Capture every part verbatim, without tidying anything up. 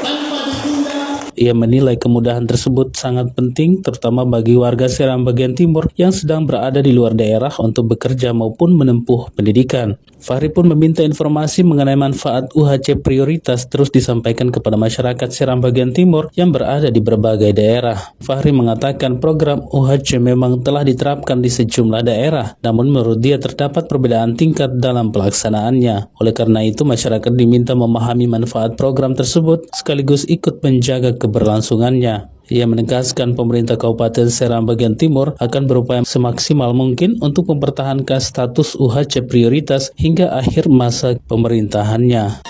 Ia menilai kemudahan tersebut sangat penting terutama bagi warga Seram bagian timur yang sedang berada di luar daerah untuk bekerja maupun menempuh pendidikan. Fahri pun meminta informasi mengenai manfaat U H C prioritas terus disampaikan kepada masyarakat Seram bagian timur yang berada di berbagai daerah. Fahri mengatakan program U H C memang telah diterapkan di sejumlah daerah, namun menurut dia terdapat perbedaan tingkat dalam pelaksanaannya. Oleh karena itu, masyarakat diminta memahami manfaat program tersebut sekaligus ikut menjaga keberlangsungannya. Ia menegaskan pemerintah Kabupaten Seram bagian timur akan berupaya semaksimal mungkin untuk mempertahankan status U H C prioritas hingga akhir masa pemerintahannya.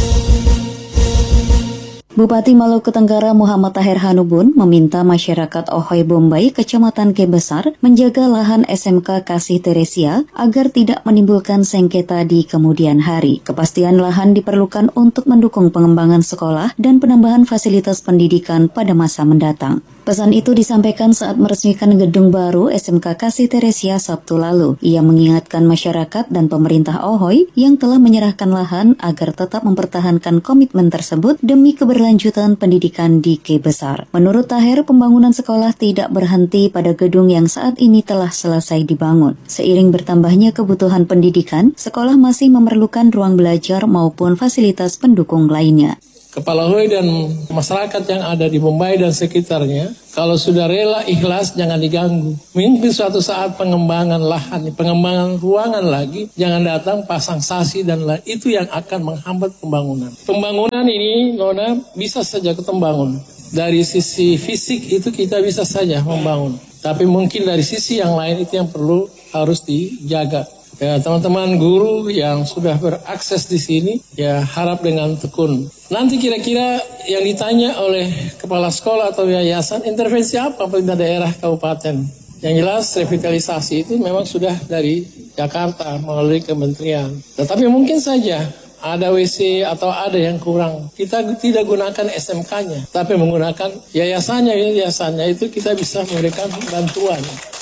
Bupati Maluku Tenggara Muhammad Tahir Hanubun meminta masyarakat Ohoi Bombay, Kecamatan Kebesar, menjaga lahan S M K Kasih Teresia agar tidak menimbulkan sengketa di kemudian hari. Kepastian lahan diperlukan untuk mendukung pengembangan sekolah dan penambahan fasilitas pendidikan pada masa mendatang. Pesan itu disampaikan saat meresmikan gedung baru S M K Kasih Teresia Sabtu lalu. Ia mengingatkan masyarakat dan pemerintah Ohoi yang telah menyerahkan lahan agar tetap mempertahankan komitmen tersebut demi keberlanjutan pendidikan di Kebesar. Menurut Tahir, pembangunan sekolah tidak berhenti pada gedung yang saat ini telah selesai dibangun. Seiring bertambahnya kebutuhan pendidikan, sekolah masih memerlukan ruang belajar maupun fasilitas pendukung lainnya. Kepala Ohoi dan masyarakat yang ada di Bombay dan sekitarnya, kalau sudah rela ikhlas jangan diganggu. Mungkin suatu saat pengembangan lahan, pengembangan ruangan lagi, jangan datang pasang sasi dan lain. Itu yang akan menghambat pembangunan. Pembangunan ini, Nona, bisa saja kita bangun. Dari sisi fisik itu kita bisa saja membangun. Tapi mungkin dari sisi yang lain itu yang perlu harus dijaga. Ya, teman-teman guru yang sudah berakses di sini, ya harap dengan tekun. Nanti kira-kira yang ditanya oleh kepala sekolah atau yayasan, intervensi apa pemerintah daerah kabupaten? Yang jelas revitalisasi itu memang sudah dari Jakarta melalui kementerian. Tetapi mungkin saja ada W C atau ada yang kurang. Kita tidak gunakan S M K-nya, tapi menggunakan yayasannya. Yayasannya itu kita bisa memberikan bantuan.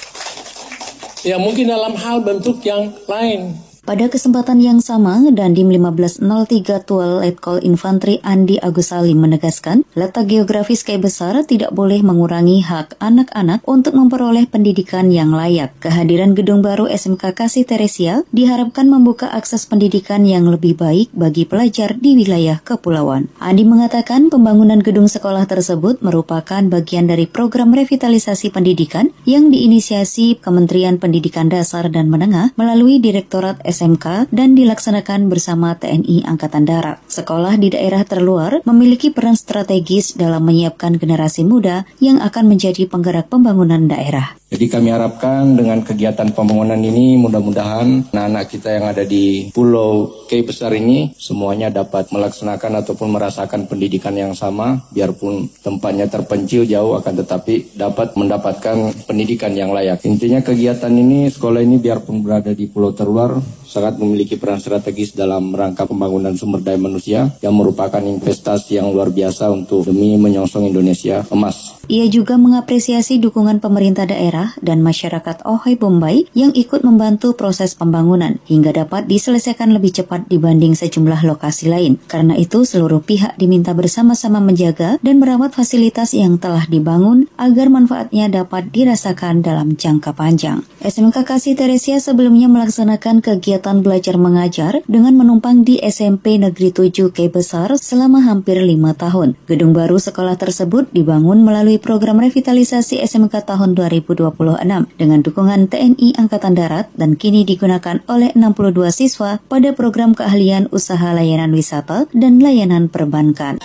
Ya mungkin dalam hal bentuk yang lain. Pada kesempatan yang sama, Dandim lima belas nol tiga Tual Letkol Infanteri Andi Agus Salim menegaskan, letak geografis Kebesar tidak boleh mengurangi hak anak-anak untuk memperoleh pendidikan yang layak. Kehadiran gedung baru S M K Kasih Teresia diharapkan membuka akses pendidikan yang lebih baik bagi pelajar di wilayah kepulauan. Andi mengatakan pembangunan gedung sekolah tersebut merupakan bagian dari program revitalisasi pendidikan yang diinisiasi Kementerian Pendidikan Dasar dan Menengah melalui Direktorat S M K dan dilaksanakan bersama T N I Angkatan Darat. Sekolah di daerah terluar memiliki peran strategis dalam menyiapkan generasi muda yang akan menjadi penggerak pembangunan daerah. Jadi kami harapkan dengan kegiatan pembangunan ini mudah-mudahan anak-anak kita yang ada di Pulau Kebesar ini semuanya dapat melaksanakan ataupun merasakan pendidikan yang sama, biarpun tempatnya terpencil jauh akan tetapi dapat mendapatkan pendidikan yang layak. Intinya kegiatan ini, sekolah ini biarpun berada di pulau terluar sangat memiliki peran strategis dalam rangka pembangunan sumber daya manusia yang merupakan investasi yang luar biasa untuk demi menyongsong Indonesia emas. Ia juga mengapresiasi dukungan pemerintah daerah dan masyarakat Ohoi Bombay yang ikut membantu proses pembangunan hingga dapat diselesaikan lebih cepat dibanding sejumlah lokasi lain. Karena itu, seluruh pihak diminta bersama-sama menjaga dan merawat fasilitas yang telah dibangun agar manfaatnya dapat dirasakan dalam jangka panjang. S M K Kasih Teresia sebelumnya melaksanakan kegiatan belajar mengajar dengan menumpang di S M P Negeri tujuh Kebesar selama hampir lima tahun. Gedung baru sekolah tersebut dibangun melalui program revitalisasi S M K tahun dua ribu dua puluh enam dengan dukungan T N I Angkatan Darat dan kini digunakan oleh enam puluh dua siswa pada program keahlian usaha layanan wisata dan layanan perbankan.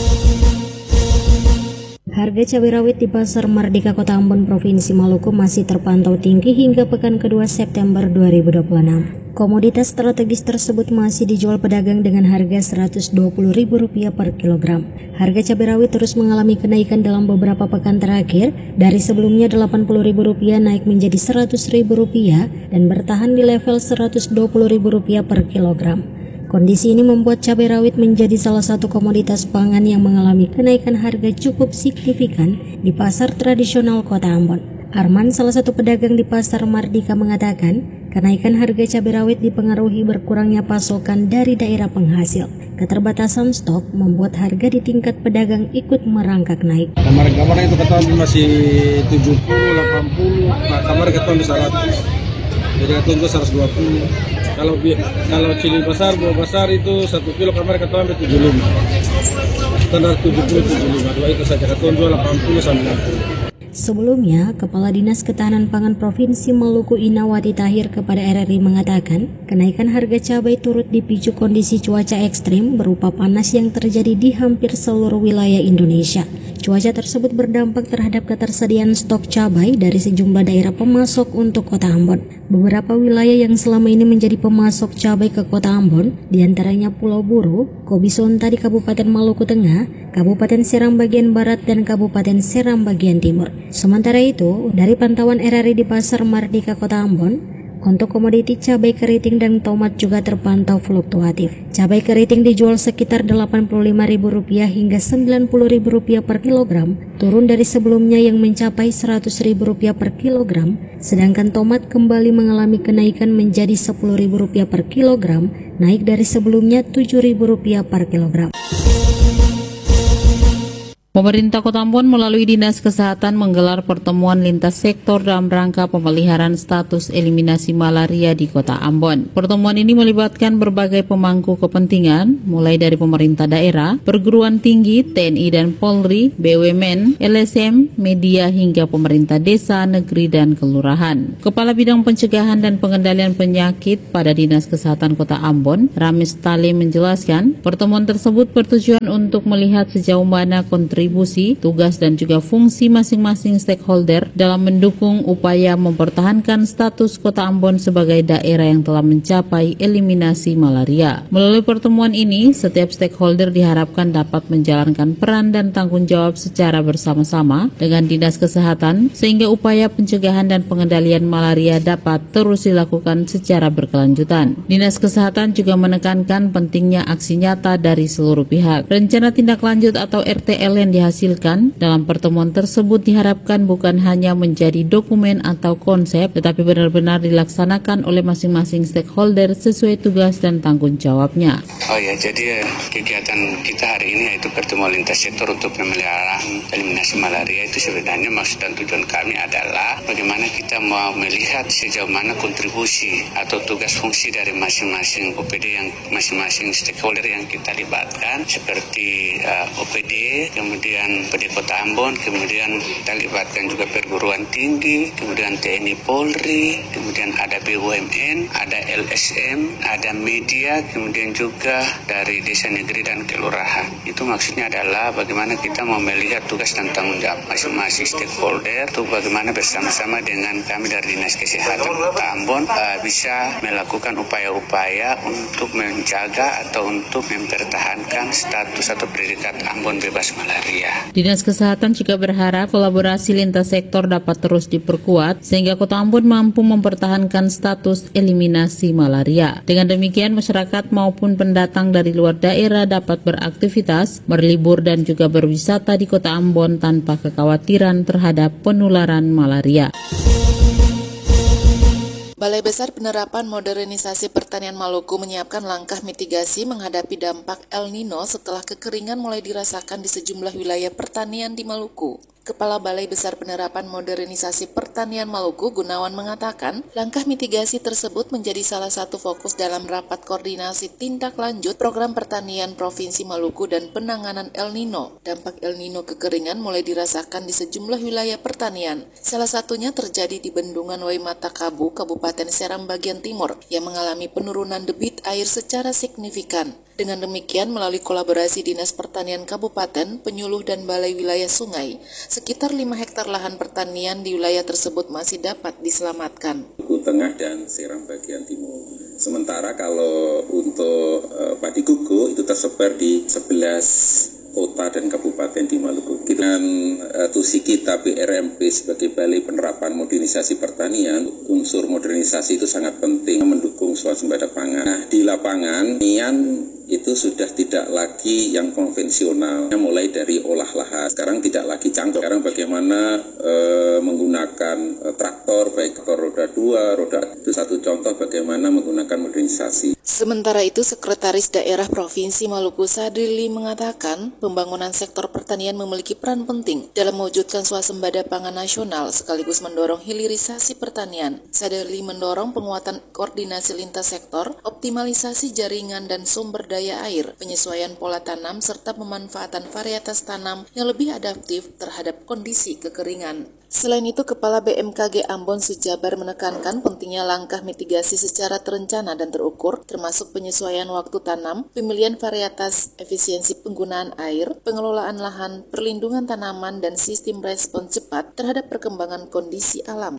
Harga cabai rawit di Pasar Mardika Kota Ambon, Provinsi Maluku masih terpantau tinggi hingga pekan kedua September dua ribu dua puluh enam. Komoditas strategis tersebut masih dijual pedagang dengan harga seratus dua puluh ribu rupiah per kilogram. Harga cabai rawit terus mengalami kenaikan dalam beberapa pekan terakhir, dari sebelumnya delapan puluh ribu rupiah naik menjadi seratus ribu rupiah dan bertahan di level seratus dua puluh ribu rupiah per kilogram. Kondisi ini membuat cabai rawit menjadi salah satu komoditas pangan yang mengalami kenaikan harga cukup signifikan di pasar tradisional Kota Ambon. Arman, salah satu pedagang di Pasar Mardika, mengatakan kenaikan harga cabai rawit dipengaruhi berkurangnya pasokan dari daerah penghasil. Keterbatasan stok membuat harga di tingkat pedagang ikut merangkak naik. Kemarin-kemarin itu kata masih tujuh puluh, delapan puluh, nah kemarin kata bisa seratus. Jadi kata itu seratus dua puluh. Kalau kalau cili besar, buah besar itu satu kilo kemarin kata ambil tujuh puluh lima. Standar tujuh puluh, tujuh puluh lima. Dua itu saja kata jual delapan puluh sampai sembilan puluh. Sebelumnya, Kepala Dinas Ketahanan Pangan Provinsi Maluku Inawati Tahir kepada R R I mengatakan, kenaikan harga cabai turut dipicu kondisi cuaca ekstrim berupa panas yang terjadi di hampir seluruh wilayah Indonesia. Cuaca tersebut berdampak terhadap ketersediaan stok cabai dari sejumlah daerah pemasok untuk Kota Ambon. Beberapa wilayah yang selama ini menjadi pemasok cabai ke Kota Ambon, diantaranya Pulau Buru, Kobisonta di Kabupaten Maluku Tengah, Kabupaten Seram bagian Barat, dan Kabupaten Seram bagian Timur. Sementara itu, dari pantauan R R I di Pasar Mardika Kota Ambon, untuk komoditi cabai keriting dan tomat juga terpantau fluktuatif. Cabai keriting dijual sekitar delapan puluh lima ribu rupiah hingga sembilan puluh ribu rupiah per kilogram, turun dari sebelumnya yang mencapai seratus ribu rupiah per kilogram, sedangkan tomat kembali mengalami kenaikan menjadi sepuluh ribu rupiah per kilogram, naik dari sebelumnya tujuh ribu rupiah per kilogram. Pemerintah Kota Ambon melalui Dinas Kesehatan menggelar pertemuan lintas sektor dalam rangka pemeliharaan status eliminasi malaria di Kota Ambon. Pertemuan ini melibatkan berbagai pemangku kepentingan, mulai dari pemerintah daerah, perguruan tinggi, T N I dan Polri, B U M N, L S M, media hingga pemerintah desa, negeri dan kelurahan. Kepala Bidang Pencegahan dan Pengendalian Penyakit pada Dinas Kesehatan Kota Ambon, Ramis Tale, menjelaskan, pertemuan tersebut bertujuan untuk melihat sejauh mana kontribusi kontribusi, tugas dan juga fungsi masing-masing stakeholder dalam mendukung upaya mempertahankan status Kota Ambon sebagai daerah yang telah mencapai eliminasi malaria. Melalui pertemuan ini, setiap stakeholder diharapkan dapat menjalankan peran dan tanggung jawab secara bersama-sama dengan Dinas Kesehatan sehingga upaya pencegahan dan pengendalian malaria dapat terus dilakukan secara berkelanjutan. Dinas Kesehatan juga menekankan pentingnya aksi nyata dari seluruh pihak. Rencana tindak lanjut atau R T L yang dihasilkan dalam pertemuan tersebut diharapkan bukan hanya menjadi dokumen atau konsep, tetapi benar-benar dilaksanakan oleh masing-masing stakeholder sesuai tugas dan tanggung jawabnya. Oh ya, jadi kegiatan kita hari ini yaitu pertemuan lintas sektor untuk pemeliharaan eliminasi malaria itu sebenarnya maksud dan tujuan kami adalah bagaimana kita mau melihat sejauh mana kontribusi atau tugas fungsi dari masing-masing O P D yang masing-masing stakeholder yang kita libatkan seperti uh, O P D, kemudian P D Kota Ambon, kemudian kita libatkan juga perguruan tinggi, kemudian T N I Polri, kemudian ada B U M N, ada L S M, ada media, kemudian juga dari desa, negeri dan kelurahan. Itu maksudnya adalah bagaimana kita mau melihat tugas dan tanggung jawab masing-masing stakeholder untuk bagaimana bersama-sama dengan kami dari Dinas Kesehatan Kota Ambon uh, bisa melakukan upaya-upaya untuk menjaga atau untuk mempertahankan status atau predikat Ambon bebas malaria. Dinas Kesehatan juga berharap kolaborasi lintas sektor dapat terus diperkuat sehingga Kota Ambon mampu mempertahankan status eliminasi malaria. Dengan demikian, masyarakat maupun pendatang dari luar daerah dapat beraktivitas, berlibur dan juga berwisata di Kota Ambon tanpa kekhawatiran terhadap penularan malaria. Balai Besar Penerapan Modernisasi Pertanian Maluku menyiapkan langkah mitigasi menghadapi dampak El Nino setelah kekeringan mulai dirasakan di sejumlah wilayah pertanian di Maluku. Kepala Balai Besar Penerapan Modernisasi Pertanian Maluku, Gunawan, mengatakan langkah mitigasi tersebut menjadi salah satu fokus dalam rapat koordinasi tindak lanjut program pertanian Provinsi Maluku dan penanganan El Nino. Dampak El Nino kekeringan mulai dirasakan di sejumlah wilayah pertanian. Salah satunya terjadi di Bendungan Waimatakabu, Kabupaten Seram bagian Timur, yang mengalami penurunan debit air secara signifikan. Dengan demikian, melalui kolaborasi Dinas Pertanian Kabupaten, Penyuluh dan Balai Wilayah Sungai, sekitar lima hektar lahan pertanian di wilayah tersebut masih dapat diselamatkan. Maluku Tengah dan Seram bagian Timur. Sementara kalau untuk uh, padi gugu itu tersebar di sebelas kota dan kabupaten di Maluku. Dengan uh, tusi kita B R M P sebagai Balai Penerapan Modernisasi Pertanian, unsur modernisasi itu sangat penting mendukung swasembada pangan. Nah, di lapangan, nian itu sudah tidak lagi yang konvensional, mulai dari olah lahan. Sekarang tidak lagi cangkok. Sekarang bagaimana e, menggunakan e, traktor, baik roda dua, roda itu satu contoh bagaimana menggunakan modernisasi. Sementara itu, Sekretaris Daerah Provinsi Maluku Sadrili mengatakan pembangunan sektor pertanian memiliki peran penting dalam mewujudkan swasembada pangan nasional sekaligus mendorong hilirisasi pertanian. Sadrili mendorong penguatan koordinasi lintas sektor, optimalisasi jaringan dan sumber daya air, penyesuaian pola tanam serta pemanfaatan varietas tanam yang lebih adaptif terhadap kondisi kekeringan. Selain itu, Kepala B M K G Ambon Sujabar menekankan pentingnya langkah mitigasi secara terencana dan terukur, termasuk penyesuaian waktu tanam, pemilihan varietas, efisiensi penggunaan air, pengelolaan lahan, perlindungan tanaman, dan sistem respon cepat terhadap perkembangan kondisi alam.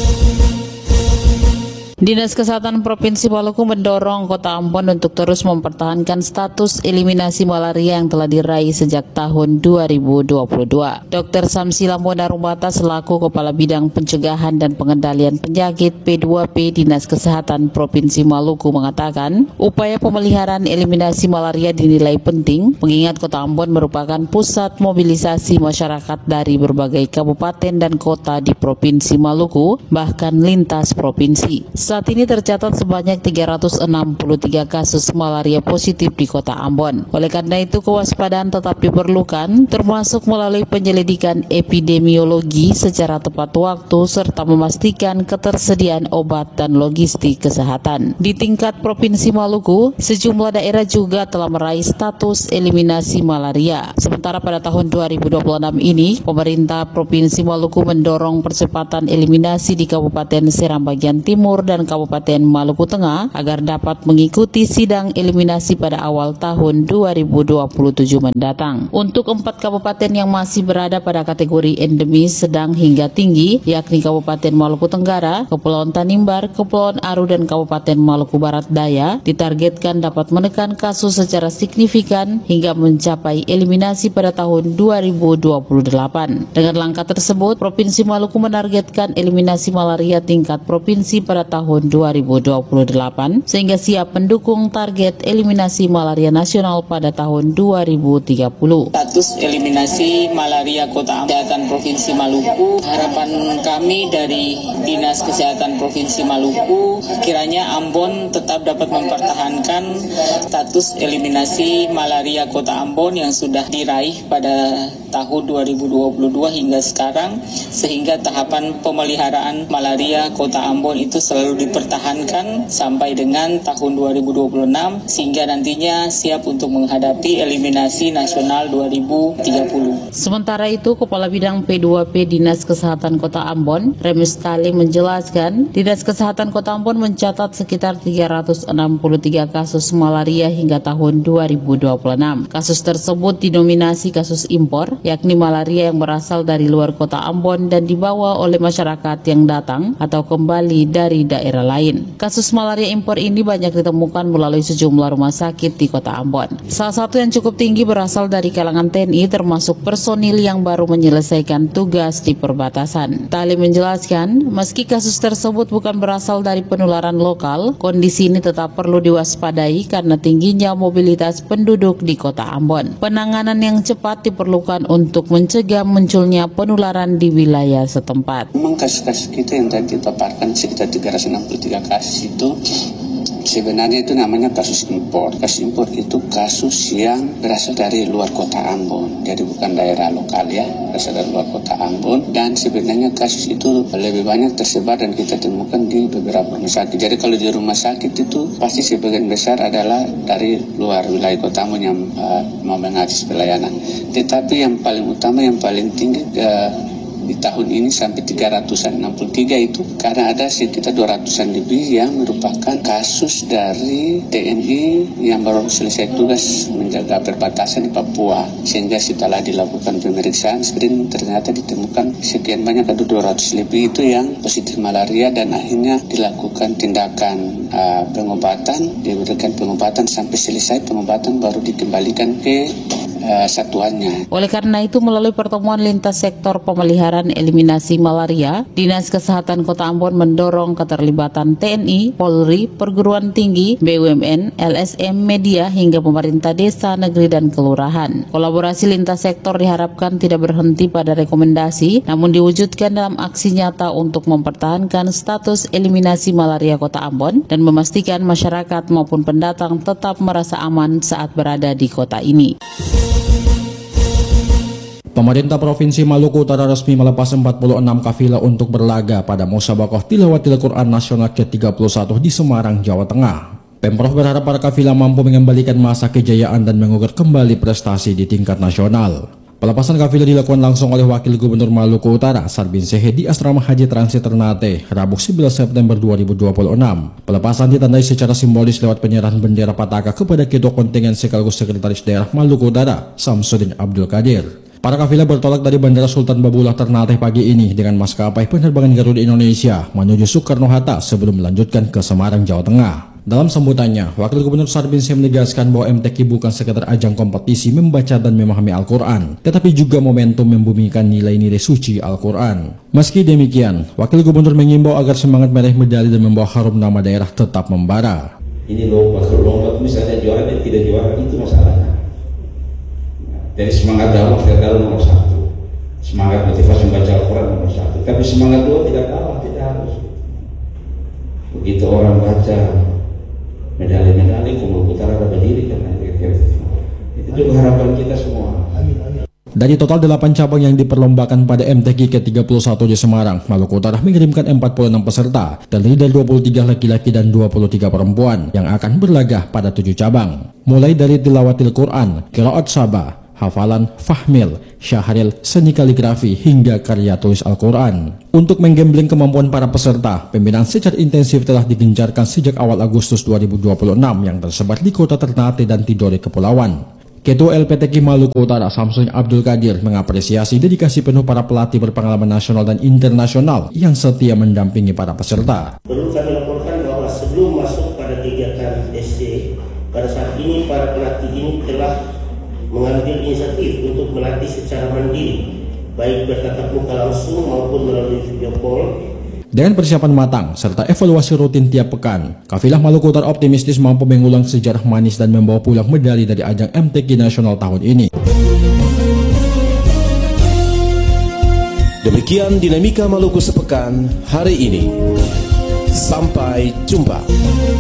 Dinas Kesehatan Provinsi Maluku mendorong Kota Ambon untuk terus mempertahankan status eliminasi malaria yang telah diraih sejak tahun dua ribu dua puluh dua. Dokter Samsila Monarumbata selaku Kepala Bidang Pencegahan dan Pengendalian Penyakit P dua P Dinas Kesehatan Provinsi Maluku mengatakan, upaya pemeliharaan eliminasi malaria dinilai penting, mengingat Kota Ambon merupakan pusat mobilisasi masyarakat dari berbagai kabupaten dan kota di Provinsi Maluku, bahkan lintas provinsi. Saat ini tercatat sebanyak tiga ratus enam puluh tiga kasus malaria positif di Kota Ambon. Oleh karena itu, kewaspadaan tetap diperlukan, termasuk melalui penyelidikan epidemiologi secara tepat waktu serta memastikan ketersediaan obat dan logistik kesehatan. Di tingkat Provinsi Maluku, sejumlah daerah juga telah meraih status eliminasi malaria. Sementara pada tahun dua ribu dua puluh enam ini, pemerintah Provinsi Maluku mendorong percepatan eliminasi di Kabupaten Seram bagian timur dan Kabupaten Maluku Tengah agar dapat mengikuti sidang eliminasi pada awal tahun dua ribu dua puluh tujuh mendatang. Untuk empat kabupaten yang masih berada pada kategori endemis sedang hingga tinggi, yakni Kabupaten Maluku Tenggara, Kepulauan Tanimbar, Kepulauan Aru, dan Kabupaten Maluku Barat Daya, ditargetkan dapat menekan kasus secara signifikan hingga mencapai eliminasi pada tahun dua ribu dua puluh delapan. Dengan langkah tersebut, Provinsi Maluku menargetkan eliminasi malaria tingkat provinsi pada tahun dua ribu dua puluh delapan sehingga siap mendukung target eliminasi malaria nasional pada tahun dua ribu tiga puluh. Status eliminasi malaria Kota Kesehatan Provinsi Maluku, harapan kami dari Dinas Kesehatan Provinsi Maluku kiranya Ambon tetap dapat mempertahankan status eliminasi malaria Kota Ambon yang sudah diraih pada tahun dua ribu dua puluh dua hingga sekarang, sehingga tahapan pemeliharaan malaria Kota Ambon itu selalu dipertahankan sampai dengan tahun dua ribu dua puluh enam sehingga nantinya siap untuk menghadapi eliminasi nasional dua ribu tiga puluh. Sementara itu, Kepala Bidang P dua P Dinas Kesehatan Kota Ambon, Remus Tali menjelaskan, Dinas Kesehatan Kota Ambon mencatat sekitar tiga ratus enam puluh tiga kasus malaria hingga tahun dua ribu dua puluh enam. Kasus tersebut didominasi kasus impor, yakni malaria yang berasal dari luar Kota Ambon dan dibawa oleh masyarakat yang datang atau kembali dari daerah lain. Kasus malaria impor ini banyak ditemukan melalui sejumlah rumah sakit di Kota Ambon. Salah satu yang cukup tinggi berasal dari kalangan T N I, termasuk personil yang baru menyelesaikan tugas di perbatasan. Tali menjelaskan, meski kasus tersebut bukan berasal dari penularan lokal, kondisi ini tetap perlu diwaspadai karena tingginya mobilitas penduduk di Kota Ambon. Penanganan yang cepat diperlukan untuk mencegah munculnya penularan di wilayah setempat. Memang kasus-kasus kita yang tadi dipaparkan sekitar tiga ratus enam puluh tiga kasus itu sebenarnya itu namanya kasus impor. Kasus impor itu kasus yang berasal dari luar Kota Ambon, jadi bukan daerah lokal ya, berasal dari luar Kota Ambon. Dan sebenarnya kasus itu lebih banyak tersebar dan kita temukan di beberapa rumah sakit. Jadi kalau di rumah sakit itu pasti sebagian besar adalah dari luar wilayah Kota Ambon yang uh, mau mengakses pelayanan. Tetapi yang paling utama, yang paling tinggi uh, di tahun ini sampai tiga ratus enam puluh tiga itu karena ada sekitar dua ratusan lebih yang merupakan kasus dari T N I yang baru selesai tugas menjaga perbatasan di Papua, sehingga setelah dilakukan pemeriksaan screen ternyata ditemukan sekian banyak, ada dua ratus lebih itu yang positif malaria, dan akhirnya dilakukan tindakan uh, pengobatan, diberikan pengobatan sampai selesai pengobatan baru dikembalikan ke uh, satuannya. Oleh karena itu, melalui pertemuan lintas sektor pemeliharaan eliminasi malaria, Dinas Kesehatan Kota Ambon mendorong keterlibatan T N I, Polri, perguruan tinggi, B U M N, L S M, media, hingga pemerintah desa, negeri, dan kelurahan. Kolaborasi lintas sektor diharapkan tidak berhenti pada rekomendasi, namun diwujudkan dalam aksi nyata untuk mempertahankan status eliminasi malaria Kota Ambon dan memastikan masyarakat maupun pendatang tetap merasa aman saat berada di kota ini. Pemerintah Provinsi Maluku Utara resmi melepas empat puluh enam kafilah untuk berlaga pada Musabaqah Tilawatil Quran Nasional ke tiga puluh satu di Semarang, Jawa Tengah. Pemprov berharap para kafilah mampu mengembalikan masa kejayaan dan mengukir kembali prestasi di tingkat nasional. Pelepasan kafilah dilakukan langsung oleh Wakil Gubernur Maluku Utara, Sarbin Sehe, di Asrama Haji Transit Ternate, Rabu sebelas September dua ribu dua puluh enam. Pelepasan ditandai secara simbolis lewat penyerahan bendera Pataka kepada Ketua Kontingen sekaligus Sekretaris Daerah Maluku Utara, Samsudin Abdul Qadir. Para kafilah bertolak dari Bandara Sultan Babullah Ternate pagi ini dengan maskapai penerbangan Garuda Indonesia menuju Soekarno-Hatta sebelum melanjutkan ke Semarang, Jawa Tengah. Dalam sambutannya, Wakil Gubernur Sarbin Sehe menegaskan bahwa M T Q bukan sekedar ajang kompetisi membaca dan memahami Al-Quran, tetapi juga momentum membumikan nilai-nilai suci Al-Quran. Meski demikian, Wakil Gubernur mengimbau agar semangat meraih medali dan membawa harum nama daerah tetap membara. Ini lomba, kalau lomba misalnya juara dan tidak juara itu masalahnya. Dari semangat dakwah tidak kalah nomor satu, semangat motivasi membaca Al-Quran nomor satu, tapi semangat doa tidak kalah, tidak harus. Begitu orang baca medali-medali, Maluku Utara berdiri karena itu. Itu juga harapan kita semua. Dari total delapan cabang yang diperlombakan pada M T Q ke tiga puluh satu di Semarang, Maluku Utara mengirimkan empat puluh enam peserta, terdiri dari dua puluh tiga laki-laki dan dua puluh tiga perempuan yang akan berlaga pada tujuh cabang. Mulai dari tilawatil Quran, qiraat sabah, hafalan, fahmil, syahril, seni kaligrafi, hingga karya tulis Al-Quran. Untuk menggambling kemampuan para peserta, pembinaan secara intensif telah digencarkan sejak awal Agustus dua ribu dua puluh enam yang tersebar di kota Ternate dan Tidore Kepulauan. Ketua L P T Q Maluku Utara, Samsudin Abdul Qadir, mengapresiasi dedikasi penuh para pelatih berpengalaman nasional dan internasional yang setia mendampingi para peserta. Perlu kami laporkan bahwa sebelum masuk pada kegiatan S C, pada saat ini para pelatih ini telah mengambil inisiatif untuk melatih secara mandiri, baik bertatap muka langsung maupun melalui video call. Dengan persiapan matang serta evaluasi rutin tiap pekan, kafilah Maluku Utara optimistis mampu mengulang sejarah manis dan membawa pulang medali dari ajang M T Q nasional tahun ini. Demikian dinamika Maluku sepekan hari ini. Sampai jumpa.